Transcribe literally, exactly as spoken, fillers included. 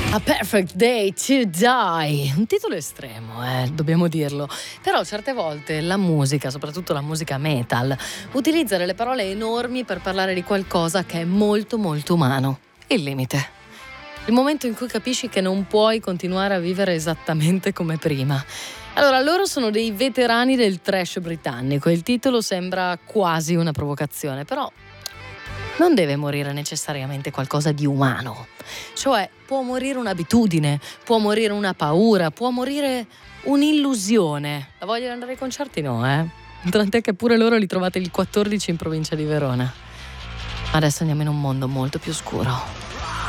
A Perfect Day to Die, un titolo estremo, eh, dobbiamo dirlo, però certe volte la musica, soprattutto la musica metal, utilizza delle parole enormi per parlare di qualcosa che è molto molto umano, il limite. Il momento in cui capisci che non puoi continuare a vivere esattamente come prima. Allora, loro sono dei veterani del thrash britannico, il titolo sembra quasi una provocazione, però non deve morire necessariamente qualcosa di umano. Cioè, può morire un'abitudine, può morire una paura, può morire un'illusione. La voglia di andare ai concerti no, eh? Tant'è che pure loro li trovate il quattordici in provincia di Verona. Adesso andiamo in un mondo molto più scuro.